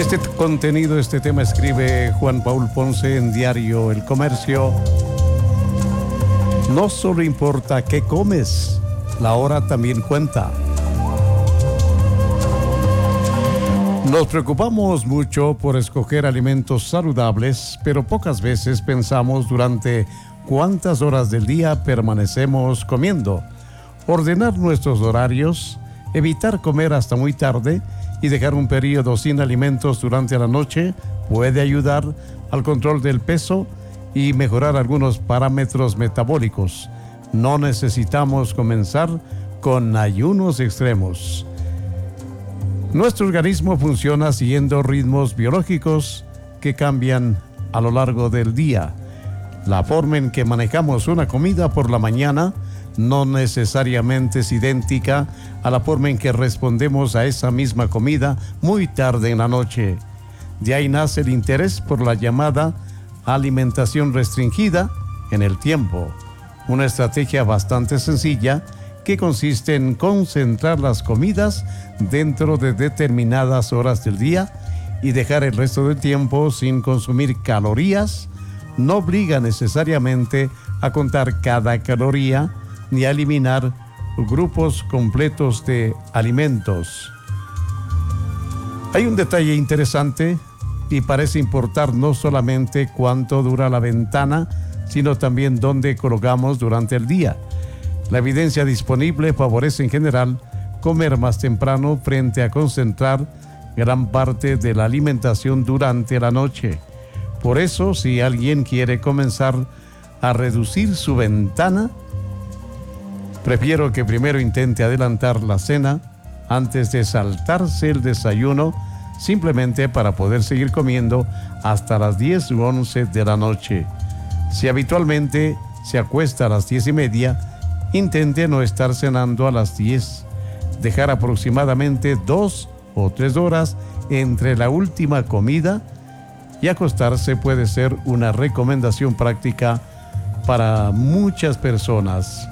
Este contenido, este tema escribe Juan Paul Ponce en Diario El Comercio. No solo importa qué comes, la hora también cuenta. Nos preocupamos mucho por escoger alimentos saludables, pero pocas veces pensamos durante cuántas horas del día permanecemos comiendo. Ordenar nuestros horarios, evitar comer hasta muy tarde y dejar un periodo sin alimentos durante la noche puede ayudar al control del peso y mejorar algunos parámetros metabólicos. No necesitamos comenzar con ayunos extremos. Nuestro organismo funciona siguiendo ritmos biológicos que cambian a lo largo del día. La forma en que manejamos una comida por la mañana no necesariamente es idéntica a la forma en que respondemos a esa misma comida muy tarde en la noche. De ahí nace el interés por la llamada alimentación restringida en el tiempo, una estrategia bastante sencilla que consiste en concentrar las comidas dentro de determinadas horas del día y dejar el resto del tiempo sin consumir calorías. No obliga necesariamente a contar cada caloría ni a eliminar grupos completos de alimentos. Hay un detalle interesante y parece importar no solamente cuánto dura la ventana, sino también dónde colocamos durante el día. La evidencia disponible favorece en general comer más temprano frente a concentrar gran parte de la alimentación durante la noche. Por eso, si alguien quiere comenzar a reducir su ventana, prefiero que primero intente adelantar la cena antes de saltarse el desayuno, simplemente para poder seguir comiendo hasta las 10 u 11 de la noche. Si habitualmente se acuesta a las 10:30, intente no estar cenando a las 10. Dejar aproximadamente 2 o 3 horas entre la última comida y acostarse puede ser una recomendación práctica para muchas personas.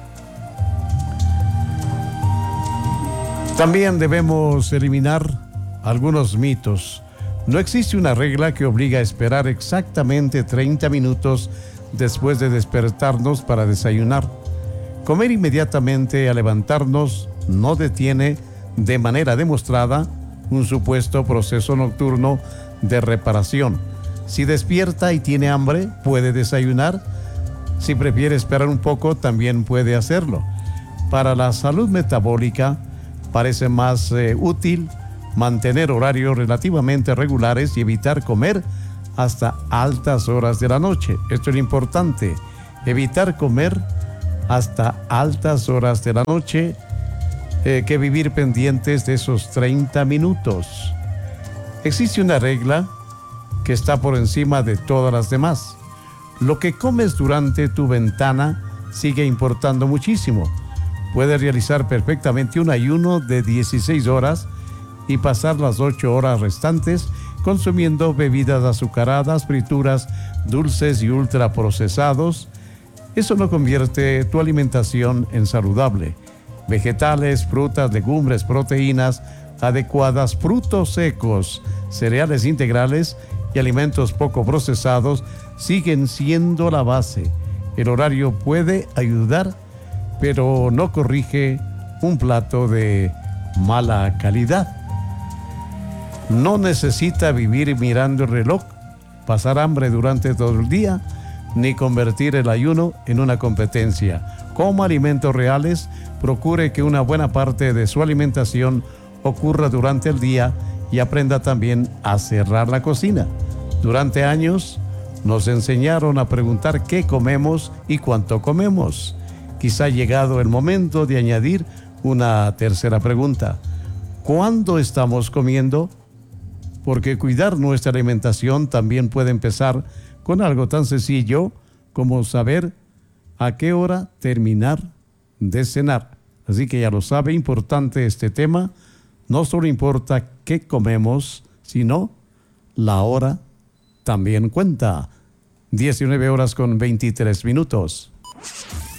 También debemos eliminar algunos mitos. No existe una regla que obliga a esperar exactamente 30 minutos después de despertarnos para desayunar. Comer inmediatamente al levantarnos no detiene de manera demostrada un supuesto proceso nocturno de reparación. Si despierta y tiene hambre, puede desayunar. Si prefiere esperar un poco, también puede hacerlo. Para la salud metabólica, parece más útil mantener horarios relativamente regulares y evitar comer hasta altas horas de la noche. Esto es lo importante, evitar comer hasta altas horas de la noche, que vivir pendientes de esos 30 minutos. Existe una regla que está por encima de todas las demás. Lo que comes durante tu ventana sigue importando muchísimo. Puedes realizar perfectamente un ayuno de 16 horas y pasar las 8 horas restantes consumiendo bebidas azucaradas, frituras, dulces y ultraprocesados. Eso no convierte tu alimentación en saludable. Vegetales, frutas, legumbres, proteínas adecuadas, frutos secos, cereales integrales y alimentos poco procesados siguen siendo la base. El horario puede ayudar, pero no corrige un plato de mala calidad. No necesita vivir mirando el reloj, pasar hambre durante todo el día, ni convertir el ayuno en una competencia. Coma alimentos reales, procure que una buena parte de su alimentación ocurra durante el día y aprenda también a cerrar la cocina. Durante años nos enseñaron a preguntar qué comemos y cuánto comemos. Quizá ha llegado el momento de añadir una tercera pregunta. ¿Cuándo estamos comiendo? Porque cuidar nuestra alimentación también puede empezar con algo tan sencillo como saber a qué hora terminar de cenar. Así que ya lo sabe, importante este tema. No solo importa qué comemos, sino la hora también cuenta. 19 horas con 23 minutos.